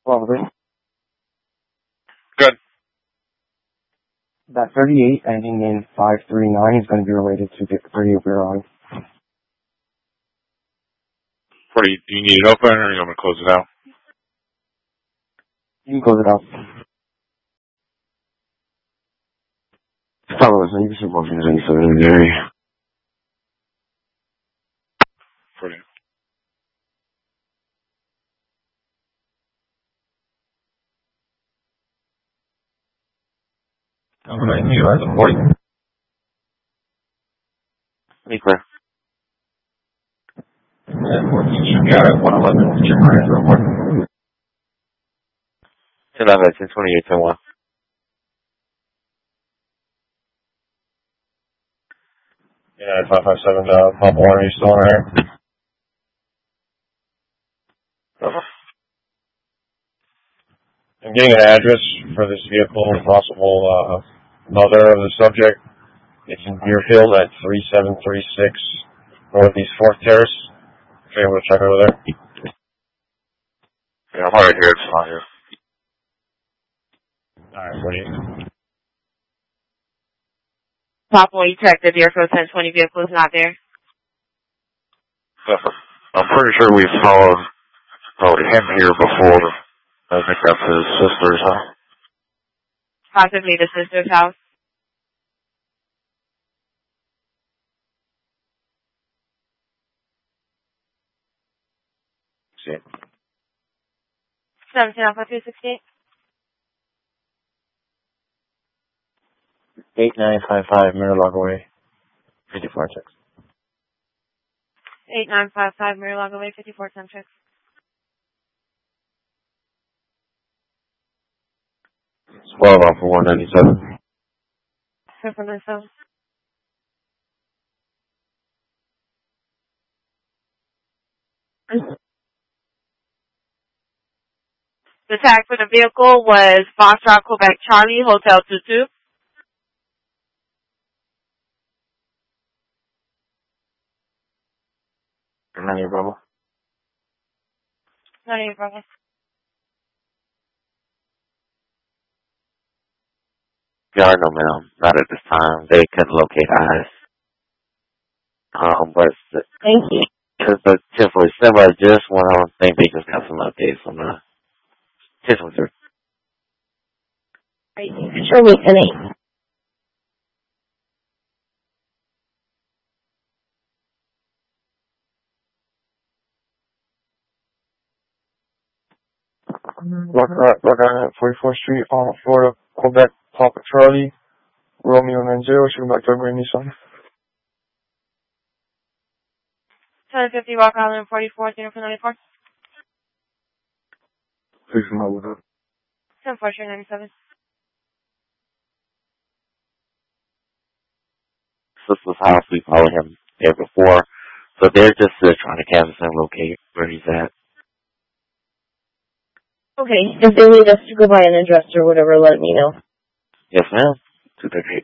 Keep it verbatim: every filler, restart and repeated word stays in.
Well, then, Good. that thirty-eight ending in five three nine is going to be related to the thirty-eight we're on. What do you, do you need it open or you want me to close it out? You can close it out. Fellas, I use your motions in solidarity. Brilliant. I'm going to utilize the forty. Be clear. And fourteen should be out at one eleven. Check my report. eleven, ten twenty-eight, ten one. Yeah, five five seven, uh, Pop one, are you still on there? Uh-huh. I'm getting an address for this vehicle, possible, uh, mother of the subject. It's in Deerfield at three seven three six Northeast fourth Terrace. If you're able to check over there. Yeah, I'm already here. It's not here. Alright, what do you... Papa, you checked the Deerfield ten twenty vehicle is not there. I'm pretty sure we followed, followed him here before. I think that's his sister's, huh? Possibly the sister's house. See. seventeen Alpha two sixty-eight. eight nine five five Mirror Way, fifty-four six. eight nine five five Mirror Way, fifty-four ten six. twelve Alpha one ninety-seven. Triple nine seven. The tag for the vehicle was Foxtrot Quebec Charlie, Hotel two two. None of your brother. None of your brother. Yeah, no, ma'am. Not at this time. They couldn't locate eyes. Um, but Thank you. because the Tivoli semi just went on, I think they just got some updates on the Tivoli. Right. Sure, we can eat. Rock, Rock Island, forty-fourth Street, on Florida, Quebec, Papa Charlie, Romeo nine zero, shooting back to Green Nissan. seven fifty Rock Island, forty-fourth, Uniform ninety-four. Six miles. ten four ninety-seven. Sister's house, we followed him there before. So they're just uh, trying to canvas and locate where he's at. Okay, if they need us to go by an address or whatever, let me know. Yes, ma'am. two thirty-eight.